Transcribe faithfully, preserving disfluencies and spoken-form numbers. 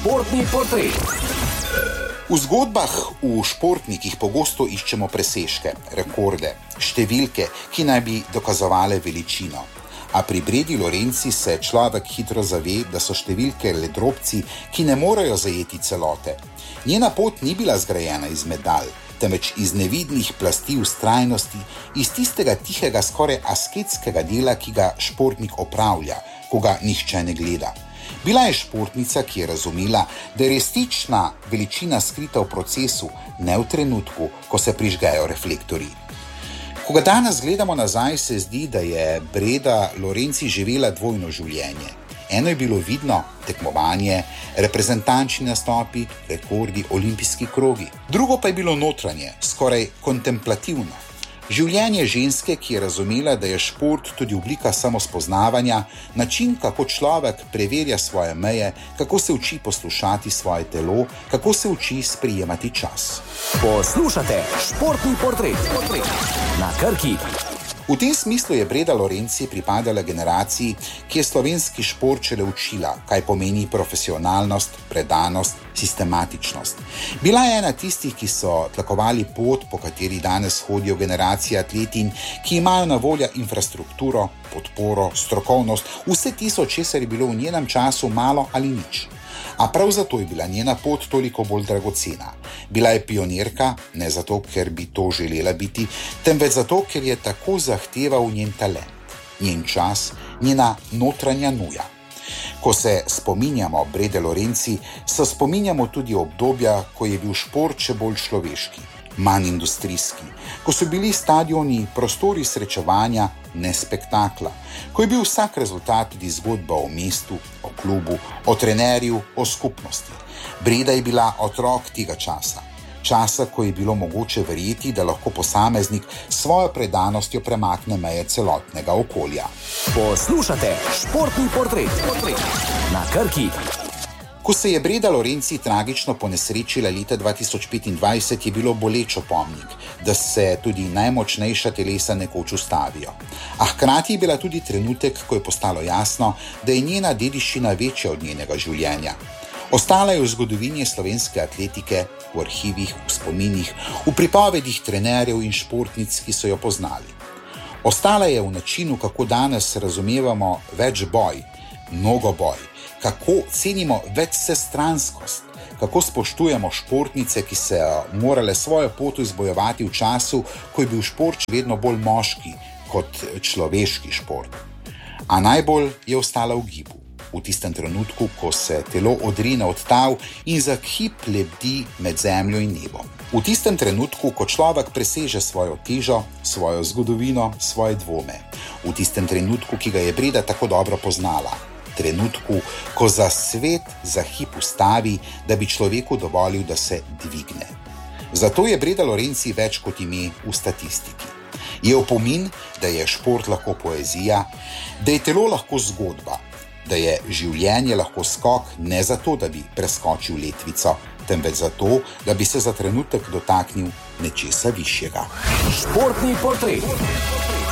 Športni portret. V zgodbah v športnikih pogosto iščemo presežke, rekorde, številke, ki naj bi dokazovale veličino. A pri Bredi Lorenzi se človek hitro zave, da so številke le drobci, ki ne morejo zajeti celote. Njena pot ni bila zgrajena iz medalj, temveč iz nevidnih plasti vztrajnosti, iz tistega tihega, skoraj asketskega dela, ki ga športnik opravlja, ko ga nihče ne gleda. Bila je športnica, ki je razumela, da je resnična veličina skrita v procesu, ne v trenutku, ko se prižgejo reflektorji. Ko ga danes gledamo nazaj, se zdi, da je Breda Lorenzi živela dvojno življenje. Eno je bilo vidno, tekmovanje, reprezentančni nastopi, rekordi, olimpijski krogi. Drugo pa je bilo notranje, skoraj kontemplativno. Življenje ženske, ki je razumela, da je šport tudi oblika samospoznavanja, način, kako človek preverja svoje meje, kako se uči poslušati svoje telo, kako se uči sprijemati čas. Poslušate Športni portret na Krki. V tem smislu je Breda Lorenzi pripadala generaciji, ki je slovenski šport šele učila, kaj pomeni profesionalnost, predanost, sistematičnost. Bila je ena tistih, ki so tlakovali pot, po kateri danes hodijo generacije atletin, ki imajo na voljo infrastrukturo, podporo, strokovnost, vse tisto, česar je bilo v njenem času malo ali nič. A prav zato je bila njena pot toliko bolj dragocena. Bila je pionirka, ne zato, ker bi to želela biti, temveč zato, ker je tako zahteval njen talent, njen čas, njena notranja nuja. Ko se spominjamo Brede Lorenzi, se spominjamo tudi obdobja, ko je bil šport še bolj človeški, manj industrijski, ko so bili stadioni prostori srečevanja, ne spektakla, ko je bil vsak rezultat tudi zgodba o mestu, o klubu, o trenerju, o skupnosti. Breda je bila otrok tega časa. Časa, ko je bilo mogoče verjeti, da lahko posameznik s svojo predanostjo premakne meje celotnega okolja. Poslušate Športni portret na Krki. Ko se je Breda Lorenzi tragično ponesrečila leta dva tisoč petindvajset, je bilo boleč opomnik, da se tudi najmočnejša telesa nekoč ustavijo. A hkrati je bila tudi trenutek, ko je postalo jasno, da je njena dediščina večja od njenega življenja. Ostala je v zgodovini slovenske atletike, v arhivih, v spominih, v pripovedih trenerjev in športnic, ki so jo poznali. Ostala je v načinu, kako danes razumevamo več boj, mnogo boj, kako cenimo več vsestranskost, kako spoštujemo športnice, ki se morale svojo pot izbojevati v času, ko je bil šport vedno bolj moški kot človeški šport. A najbolj je ostala v gibu, v tistem trenutku, ko se telo odrine od tal in za hip lebdi med zemljo in nebom. V tistem trenutku, ko človek preseže svojo težo, svojo zgodovino, svoje dvome. V tistem trenutku, ki ga je Breda tako dobro poznala. Trenutku, ko za svet za hip ustavi, da bi človeku dovolil, da se dvigne. Zato je Breda Lorenzi več kot ime v statistiki. Je opomin, da je šport lahko poezija, da je telo lahko zgodba, da je življenje lahko skok ne zato, da bi preskočil letvico, temveč zato, da bi se za trenutek dotaknil nečesa višjega. Športni portret.